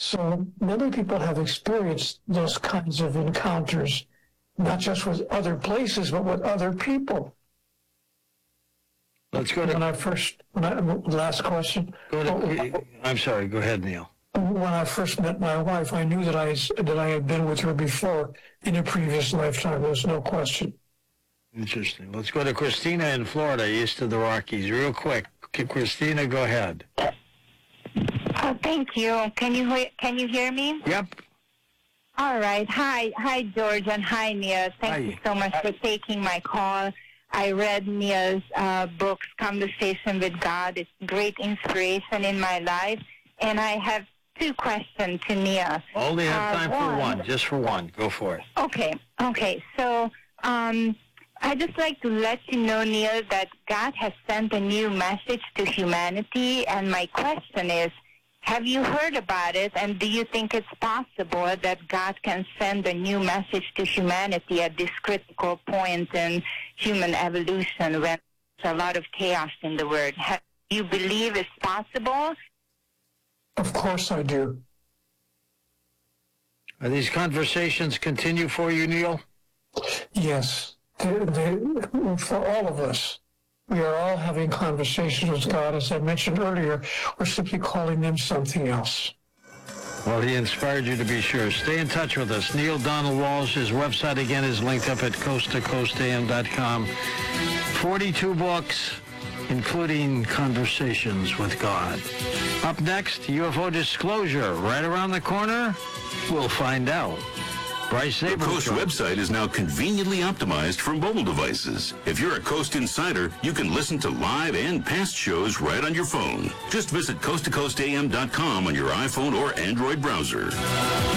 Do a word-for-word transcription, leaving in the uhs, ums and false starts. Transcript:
So many people have experienced those kinds of encounters, not just with other places, but with other people. Let's go to... When I first, when I, last question. Go to, I'm sorry, go ahead, Neil. When I first met my wife, I knew that I, that I had been with her before in a previous lifetime. There's no question. Interesting. Let's go to Christina in Florida, east of the Rockies, real quick. Christina, go ahead. Oh, thank you. Can you can you hear me? Yep. All right. Hi, hi, George, and hi, Neil. Thank hi. you so much for taking my call. I read Neil's uh, books, Conversation with God. It's great inspiration in my life, and I have two questions to Neil. Only have uh, time one, for one, just for one. Go for it. Okay. Okay. So. Um, I'd just like to let you know, Neil, that God has sent a new message to humanity, and my question is, have you heard about it, and do you think it's possible that God can send a new message to humanity at this critical point in human evolution when there's a lot of chaos in the world? Have, do you believe it's possible? Of course I do. Are these conversations continue for you, Neil? Yes. They, they, for all of us, we are all having conversations with God. As I mentioned earlier, we're simply calling them something else. Well, he inspired you to be sure. Stay in touch with us. Neil Donald Walsch, his website again is linked up at coast to coast a m dot com. forty-two books, including Conversations with God. Up next, U F O disclosure. Right around the corner, we'll find out. Bryce The Coast Zabel. website is now conveniently optimized for mobile devices. If you're a Coast insider, you can listen to live and past shows right on your phone. Just visit coast to coast a m dot com on your iPhone or Android browser.